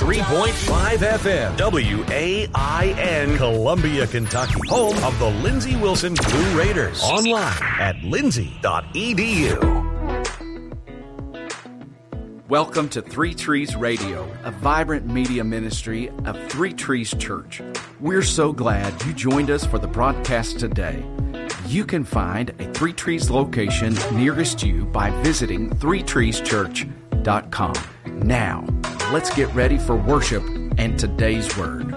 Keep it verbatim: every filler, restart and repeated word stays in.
three point five F M, W A I N, Columbia, Kentucky. Home of the Lindsey Wilson Blue Raiders. Online at lindsey dot e d u. Welcome to Three Trees Radio, a vibrant media ministry of Three Trees Church. We're so glad you joined us for the broadcast today. You can find a Three Trees location nearest you by visiting three trees church dot com. Now, let's get ready for worship and today's word.